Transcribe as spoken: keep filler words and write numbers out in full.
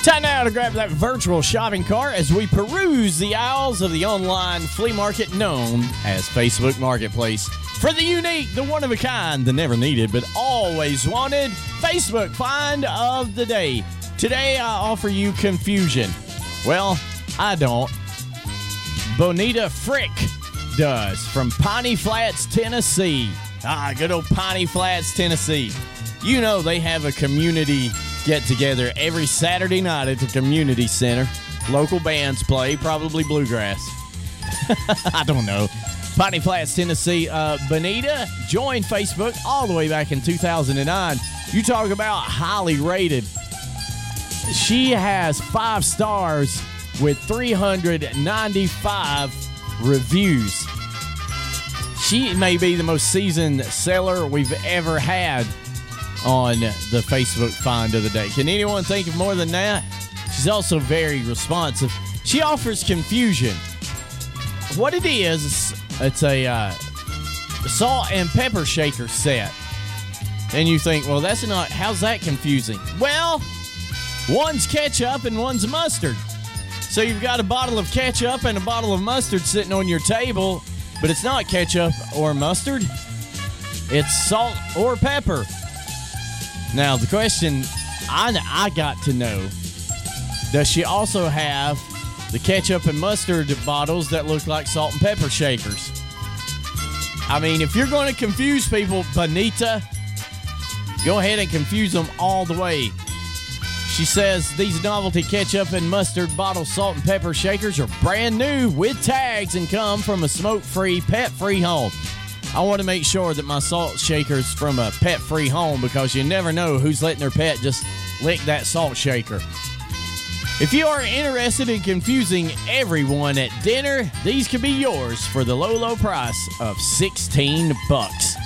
Time now to grab that virtual shopping cart as we peruse the aisles of the online flea market known as Facebook Marketplace. For the unique, the one-of-a-kind, the never needed but always wanted Facebook find of the day. Today I offer you confusion. Well, I don't. Bonita Frick does from Piney Flats, Tennessee. Ah, good old Piney Flats, Tennessee. You know they have a community get-together every Saturday night at the community center. Local bands play, probably bluegrass. I don't know. Piney Flats, Tennessee. Uh, Bonita joined Facebook all the way back in two thousand nine. You talk about highly rated. She has five stars with three hundred ninety-five reviews. She may be the most seasoned seller we've ever had on the Facebook find of the day. Can anyone think of more than that? She's also very responsive. She offers confusion. What it is, it's a uh, salt and pepper shaker set. And you think, well, that's not, how's that confusing? Well, one's ketchup and one's mustard. So you've got a bottle of ketchup and a bottle of mustard sitting on your table, but it's not ketchup or mustard. It's salt or pepper. Now, the question I, I got to know, does she also have the ketchup and mustard bottles that look like salt and pepper shakers? I mean, if you're going to confuse people, Bonita, go ahead and confuse them all the way. She says these novelty ketchup and mustard bottle salt and pepper shakers are brand new with tags and come from a smoke-free, pet-free home. I want to make sure that my salt shaker's from a pet-free home because you never know who's letting their pet just lick that salt shaker. If you are interested in confusing everyone at dinner, these could be yours for the low, low price of sixteen bucks.